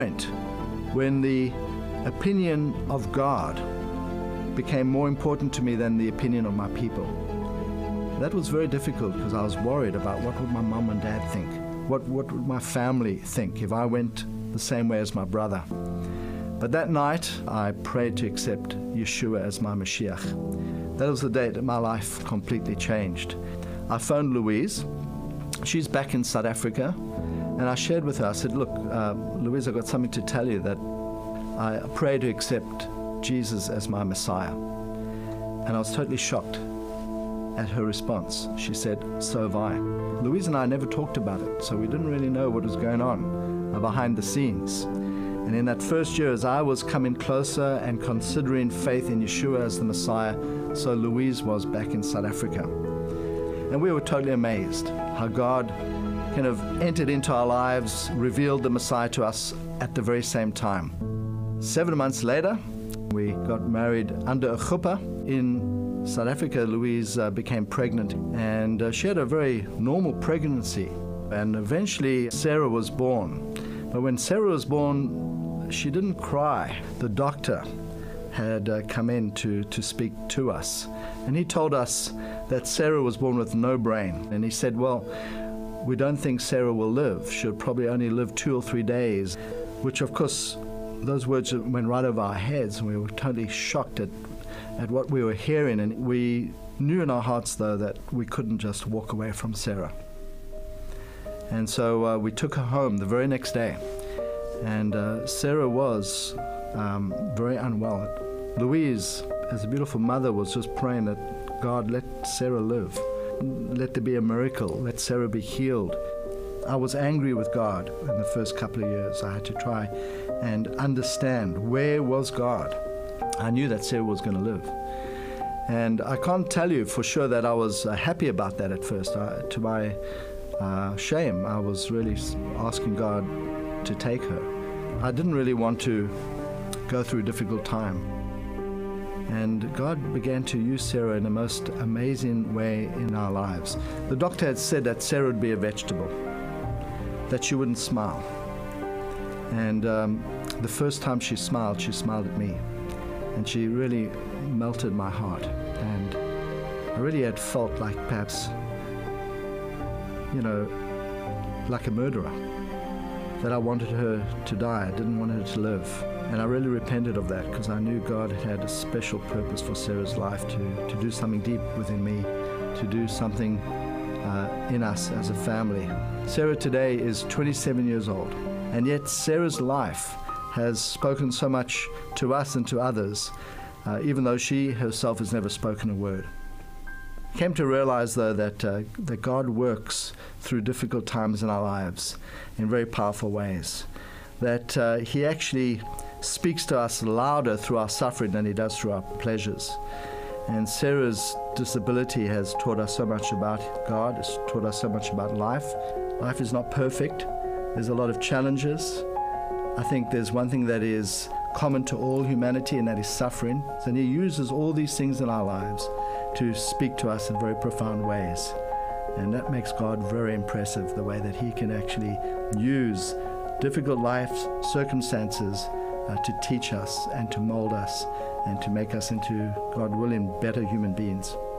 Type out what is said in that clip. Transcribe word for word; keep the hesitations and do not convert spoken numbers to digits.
when the opinion of God became more important to me than the opinion of my people. That was very difficult because I was worried about what would my mom and dad think, what, what would my family think if I went the same way as my brother. But that night, I prayed to accept Yeshua as my Mashiach. That was the day that my life completely changed. I phoned Louise. She's back in South Africa, and I shared with her, I said, look, uh, Louise, I've got something to tell you, that I prayed to accept Jesus as my Messiah. And I was totally shocked at her response. She said, so have I. Louise and I never talked about it, so we didn't really know what was going on uh, behind the scenes. And in that first year, as I was coming closer and considering faith in Yeshua as the Messiah, so Louise was back in South Africa. And we were totally amazed how God kind of entered into our lives, revealed the Messiah to us at the very same time. Seven months later, we got married under a chuppah. In South Africa, Louise uh, became pregnant, and uh, she had a very normal pregnancy. And eventually, Sarah was born. But when Sarah was born, she didn't cry. The doctor had uh, come in to, to speak to us, and he told us that Sarah was born with no brain. And he said, well, we don't think Sarah will live. She'll probably only live two or three days, which of course, those words went right over our heads, and we were totally shocked at, at what we were hearing. And we knew in our hearts, though, that we couldn't just walk away from Sarah. And so uh, we took her home the very next day. And uh, Sarah was um, very unwell. Louise, as a beautiful mother, was just praying that God, let Sarah live. Let there be a miracle. Let Sarah be healed. I was angry with God in the first couple of years. I had to try and understand, where was God? I knew that Sarah was going to live. And I can't tell you for sure that I was uh, happy about that at first. I, to my uh, shame, I was really asking God to take her. I didn't really want to go through a difficult time. And God began to use Sarah in the most amazing way in our lives. The doctor had said that Sarah would be a vegetable, that she wouldn't smile. And um, the first time she smiled, she smiled at me. And she really melted my heart. And I really had felt like perhaps, you know, like a murderer, that I wanted her to die. I didn't want her to live. And I really repented of that, because I knew God had a special purpose for Sarah's life, to, to do something deep within me, to do something uh, in us as a family. Sarah today is twenty-seven years old, and yet Sarah's life has spoken so much to us and to others, uh, even though she herself has never spoken a word. I came to realize, though, that, uh, that God works through difficult times in our lives in very powerful ways, that uh, He actually speaks to us louder through our suffering than He does through our pleasures. And Sarah's disability has taught us so much about God, it's taught us so much about life. Life is not perfect. There's a lot of challenges. I think there's one thing that is common to all humanity, and that is suffering. And He uses all these things in our lives to speak to us in very profound ways. And that makes God very impressive, the way that He can actually use difficult life circumstances uh, to teach us and to mold us and to make us into, God willing, better human beings.